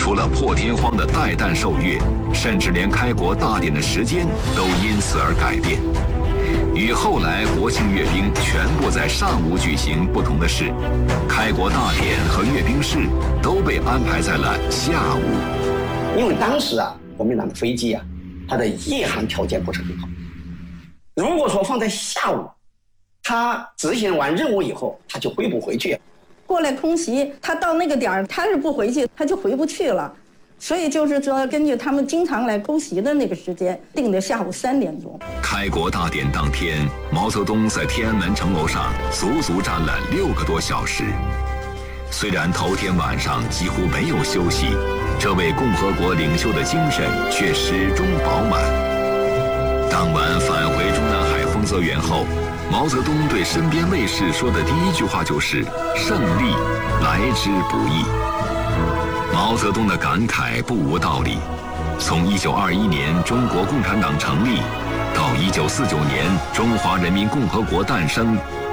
除了破天荒的代诞受阅，甚至连开国大典的时间都因此而改变。与后来国庆阅兵全部在上午举行不同的是，开国大典和阅兵式都被安排在了下午。 因为当时国民党的飞机它的夜航条件不是很好。如果说放在下午，他执行完任务以后，他就回不回去。 过来空袭，他到那个点儿，他是不回去，他就回不去了。所以就是说，根据他们经常来空袭的那个时间，定的下午3点钟。 开国大典当天，毛泽东在天安门城楼上足足站了6个多小时。虽然头天晚上几乎没有休息，这位共和国领袖的精神却始终饱满。当晚返回中南海丰泽园后，毛泽东对身边卫士说的第一句话就是“胜利来之不易”。毛泽东的感慨不无道理。从1921年中国共产党成立，到1949年中华人民共和国诞生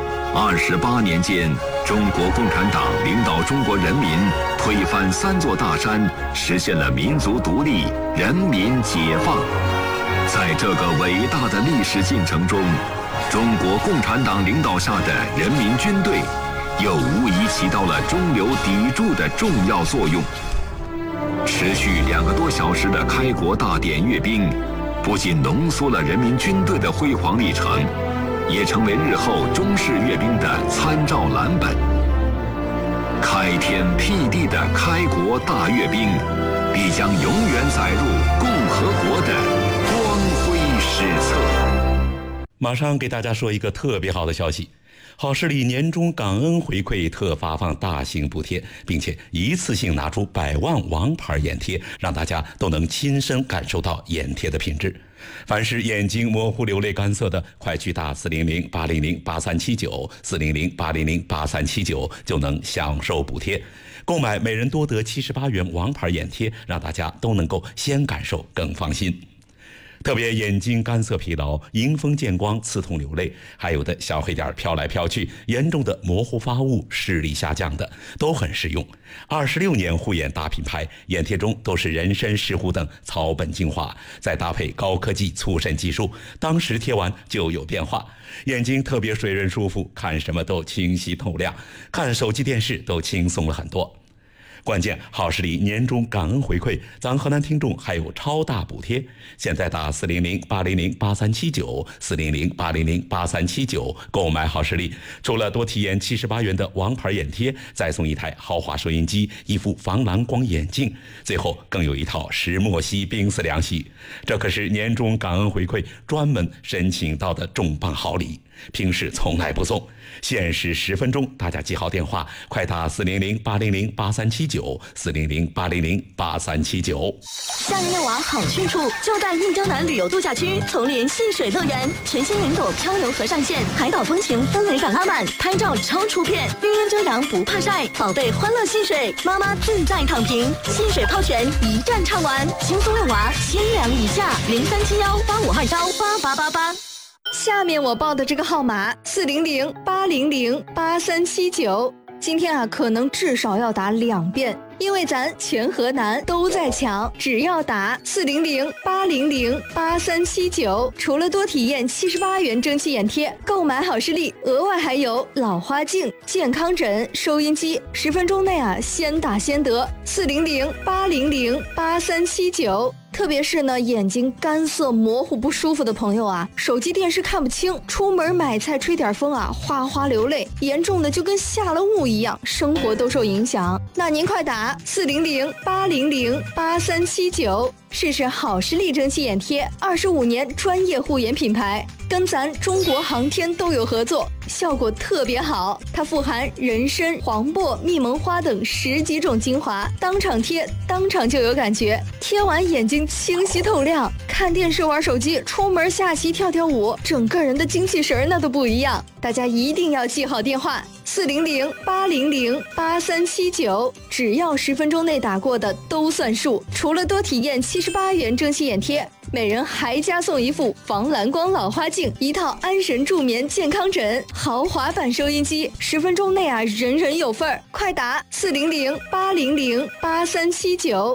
，28年间，中国共产党领导中国人民推翻3座大山，实现了民族独立、人民解放。在这个伟大的历史进程中，中国共产党领导下的人民军队又无疑起到了中流砥柱的重要作用。持续2个多小时的开国大典阅兵，不仅浓缩了人民军队的辉煌历程，也成为日后中式阅兵的参照蓝本。开天辟地的开国大阅兵，必将永远载入共和国的光辉史册。 马上给大家说一个特别好的消息，好视力年终感恩回馈特发放大型补贴，并且一次性拿出100万王牌眼贴，让大家都能亲身感受到眼贴的品质。凡是眼睛模糊流泪干涩的，快去打400-800-8379，400-800-8379就能享受补贴。购买每人多得78元王牌眼贴，让大家都能够先感受更放心。特别眼睛干涩疲劳、迎风见光、刺痛流泪，还有的小黑点飘来飘去，严重的模糊发物、视力下降的，都很适用。26年护眼大品牌，眼贴中都是人参、石斛等草本精华，再搭配高科技促渗技术，当时贴完就有变化，眼睛特别水润舒服，看什么都清晰透亮，看手机电视都轻松了很多。关键好视力年终感恩回馈，咱河南听众还有超大补贴。现在打400-800-8379，400-800-8379，购买好视力，除了多体验78元的王牌眼贴，再送一台豪华收音机、一副防蓝光眼镜，最后更有一套石墨烯冰丝凉席。这可是年终感恩回馈专门申请到的重磅好礼，平时从来不送，限时10分钟，大家记好电话，快打400-800-8379，400-800-8379。 夏日玩好去处就在印洲南旅游度假区丛林戏水乐园，全新云朵漂流河上线，海岛风情氛围感拉满，拍照超出片，绿荫遮阳不怕晒，宝贝欢乐戏水，妈妈自在躺平，戏水泡泉一站唱完，轻松遛娃，1000两以下，037185218888。 下面我报的这个号码400-800-8379，今天可能至少要打2遍，因为咱全河南都在抢，只要打400-800-8379，除了多体验78元蒸汽眼贴，购买好视力，额外还有老花镜、健康枕、收音机，10分钟内先打先得。400-800-8379。特别是呢，眼睛干涩模糊不舒服的朋友手机电视看不清，出门买菜吹点风哗哗流泪，严重的就跟下了雾一样，生活都受影响。那您快打400-800-8379，试试好视力蒸汽眼贴，25年专业护眼品牌，跟咱中国航天都有合作，效果特别好。它富含人参、黄柏、蜜蒙花等10几种精华，当场贴当场就有感觉，贴完眼睛清晰透亮，看电视玩手机，出门下棋跳跳舞，整个人的精气神那都不一样。大家一定要记好电话400-800-8379，只要10分钟内打过的都算数。除了多体验78元蒸汽眼贴，每人还加送一副防蓝光老花镜，一套安神助眠健康枕，豪华版收音机，10分钟内人人有份儿。快打400-800-8379。